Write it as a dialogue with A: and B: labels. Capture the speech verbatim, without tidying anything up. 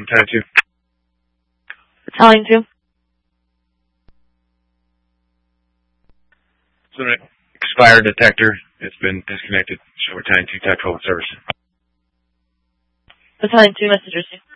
A: Battalion two.
B: Battalion two.
A: So an expired detector. It's been disconnected. Show Battalion two, Type twelve service.
B: Battalion two, message received.